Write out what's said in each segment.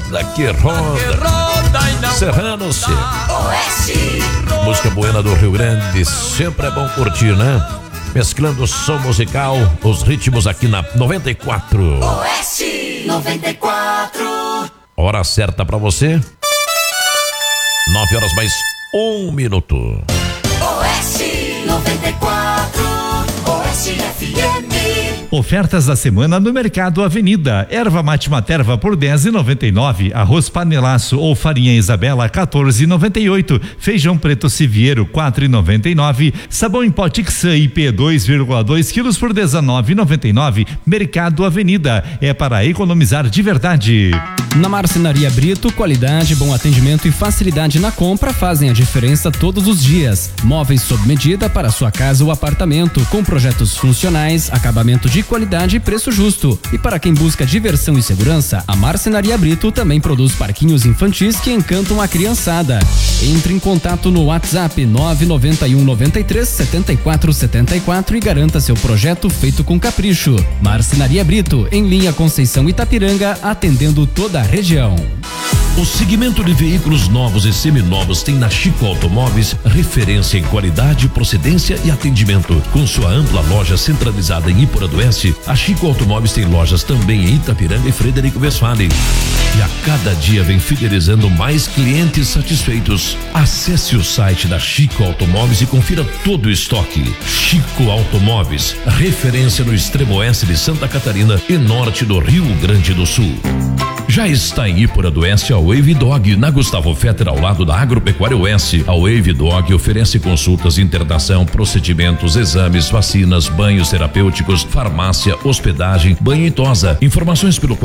roda que roda. Serranos, Oeste. música buena do Rio Grande, sempre é bom curtir, né? Mesclando o som musical, os ritmos aqui na 94. Oeste 94. Hora certa pra você. 9 horas mais 1 minuto. Oeste 94. Oeste FM. Ofertas da semana no Mercado Avenida. Erva mate Materva por 10,99. Arroz panelaço ou farinha Isabela 14,98. Feijão preto Siviero 4,99. Sabão em pó Tixan IP 2,2 quilos por 19,99. Mercado Avenida, é para economizar de verdade. Na Marcenaria Brito, qualidade, bom atendimento e facilidade na compra fazem a diferença todos os dias. Móveis sob medida para sua casa ou apartamento, com projetos funcionais, acabamento de qualidade e preço justo. E para quem busca diversão e segurança, a Marcenaria Brito também produz parquinhos infantis que encantam a criançada. Entre em contato no WhatsApp 991 93 74 74 e garanta seu projeto feito com capricho. Marcenaria Brito, em linha Conceição Itapiranga, atendendo toda a região. O segmento de veículos novos e seminovos tem na Chico Automóveis referência em qualidade, procedência e atendimento. Com sua ampla loja centralizada em Iporã do Oeste, a Chico Automóveis tem lojas também em Itapiranga e Frederico Westphalen. E a cada dia vem fidelizando mais clientes satisfeitos. Acesse o site da Chico Automóveis e confira todo o estoque. Chico Automóveis, referência no extremo oeste de Santa Catarina e norte do Rio Grande do Sul. Já está em Iporã do Oeste a Wave Dog, na Gustavo Fetter, ao lado da Agropecuária Oeste. A Wave Dog oferece consultas, internação, procedimentos, exames, vacinas, banhos terapêuticos, farmácia, hospedagem, banho e tosa. Informações pelo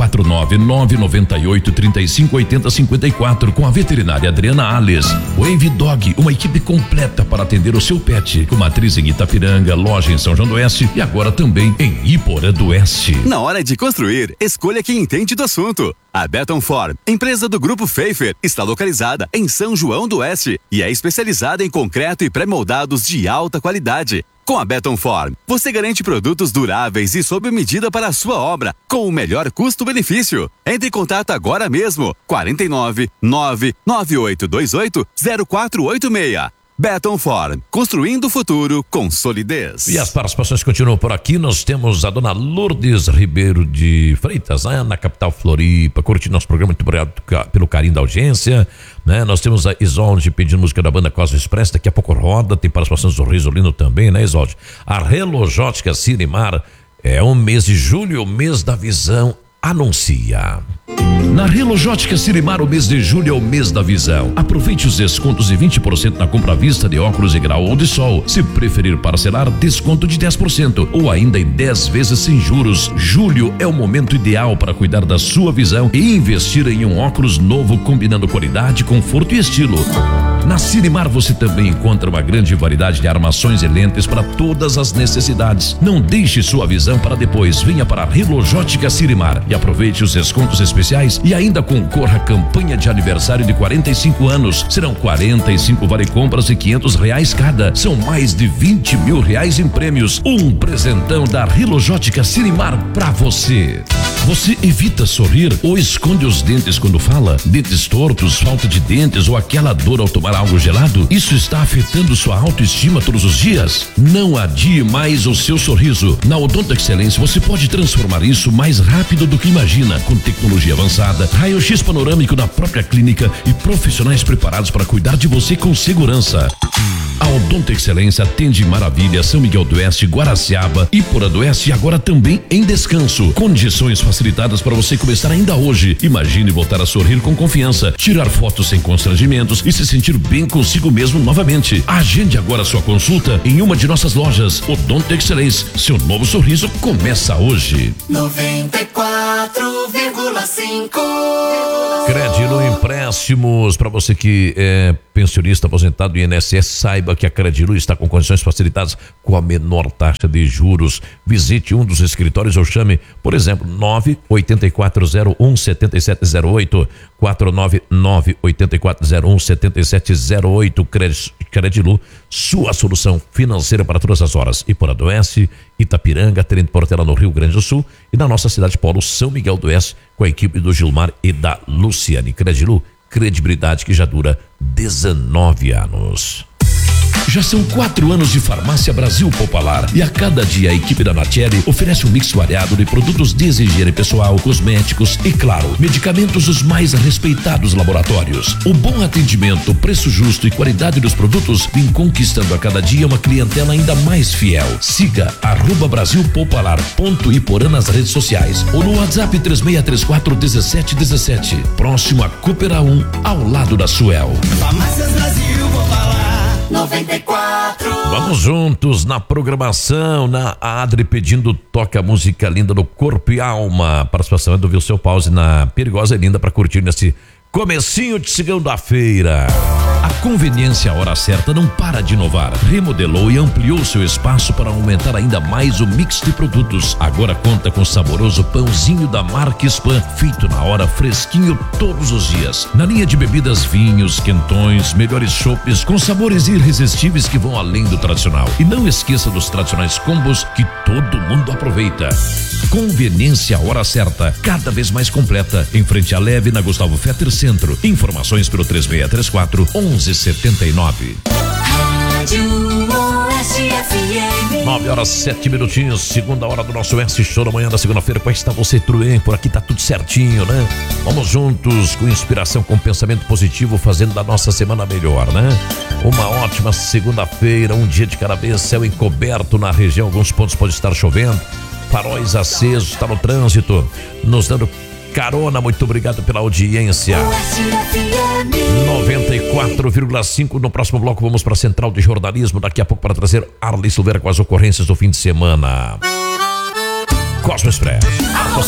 49998358054 com a veterinária Adriana Alves. Wave Dog, uma equipe completa para atender o seu pet, com matriz em Itapiranga, loja em São João do Oeste e agora também em Iporã do Oeste. Na hora de construir, escolha quem entende do assunto. A Beton Form, empresa do Grupo Pfeiffer, está localizada em São João do Oeste e é especializada em concreto e pré-moldados de alta qualidade. Com a Beton Form, você garante produtos duráveis e sob medida para a sua obra, com o melhor custo-benefício. Entre em contato agora mesmo, 49 99828 0486. Beton Form, construindo o futuro com solidez. E as participações continuam por aqui. Nós temos a dona Lourdes Ribeiro de Freitas, né, na capital Floripa, curtindo nosso programa. Muito obrigado pelo carinho da audiência, né? Nós temos a Isolde pedindo música da banda Cosmo Express, daqui a pouco roda. Tem participações do Risolino também, né, Isolde? A Relojótica Cinemar, é o mês de julho, o mês da visão, anuncia. Na Relojótica Cinemar, o mês de julho é o mês da visão. Aproveite os descontos de 20% na compra à vista de óculos de grau ou de sol. Se preferir parcelar, desconto de 10% ou ainda em 10 vezes sem juros. Julho é o momento ideal para cuidar da sua visão e investir em um óculos novo, combinando qualidade, conforto e estilo. Na Cinemar você também encontra uma grande variedade de armações e lentes para todas as necessidades. Não deixe sua visão para depois. Venha para a Relojótica Cinemar e aproveite os descontos especiais e ainda concorra à campanha de aniversário de 45 anos. Serão 45 vale compras de R$500 cada. São mais de R$20 mil em prêmios. Um presentão da Relojótica Cinemar pra você. Você evita sorrir ou esconde os dentes quando fala? Dentes tortos, falta de dentes ou aquela dor ao tomar algo gelado? Isso está afetando sua autoestima todos os dias? Não adie mais o seu sorriso. Na Odonto Excelência você pode transformar isso mais rápido do que imagina, com tecnologia avançada, raio-x panorâmico na própria clínica e profissionais preparados para cuidar de você com segurança. A Odonto Excelência atende Maravilha, São Miguel do Oeste, Guaraciaba, Iporã do Oeste e agora também em Descanso. Condições facilitadas para você começar ainda hoje. Imagine voltar a sorrir com confiança, tirar fotos sem constrangimentos e se sentir bem consigo mesmo novamente. Agende agora sua consulta em uma de nossas lojas. Odonto Excelência, seu novo sorriso começa hoje. 94,5. Credilu Empréstimos, para você que é pensionista aposentado do INSS, saiba que a Credilu está com condições facilitadas com a menor taxa de juros. Visite um dos escritórios ou chame, por exemplo, 984017708, 499-8401-7708. Credilu, sua solução financeira para todas as horas. Iporã do Oeste, Itapiranga, Tenente Portela no Rio Grande do Sul e na nossa cidade polo São Miguel do Oeste, com a equipe do Gilmar e da Luciane. Credilu, credibilidade que já dura 19 anos. Já são 4 anos de Farmácia Brasil Popular e a cada dia a equipe da Natieri oferece um mix variado de produtos de higiene pessoal, cosméticos e, claro, medicamentos dos mais respeitados laboratórios. O bom atendimento, preço justo e qualidade dos produtos vem conquistando a cada dia uma clientela ainda mais fiel. Siga @BrasilPopular.Iporã nas redes sociais ou no WhatsApp 3634-1717. Próximo a Coopera 1, ao lado da Suel. Farmácias Brasil Popular 94. Vamos juntos na programação, na Adri pedindo toca a música linda do Corpo e Alma. Participação é do Vilseu Pause na Perigosa e Linda para curtir nesse comecinho de segunda-feira. A Conveniência Hora Certa não para de inovar. Remodelou e ampliou seu espaço para aumentar ainda mais o mix de produtos. Agora conta com o saboroso pãozinho da marca Spam, feito na hora, fresquinho todos os dias. Na linha de bebidas, vinhos, quentões, melhores chopes, com sabores irresistíveis que vão além do tradicional. E não esqueça dos tradicionais combos que todo mundo aproveita. Conveniência Hora Certa, cada vez mais completa, em frente à Leve, na Gustavo Fetter Centro. Informações pelo 3634-1179. Rádio Oeste FM. 9h07, segunda hora do nosso Oeste Show da manhã da segunda-feira. Como está você, Truem? Por aqui tá tudo certinho, né? Vamos juntos com inspiração, com pensamento positivo, fazendo da nossa semana melhor, né? Uma ótima segunda-feira, um dia de cada vez, céu encoberto na região, alguns pontos pode estar chovendo, faróis acesos, está no trânsito, nos dando carona. Muito obrigado pela audiência. 94,5. No próximo bloco vamos para a Central de Jornalismo, daqui a pouco, para trazer Arley Silveira com as ocorrências do fim de semana. Cosmo Express.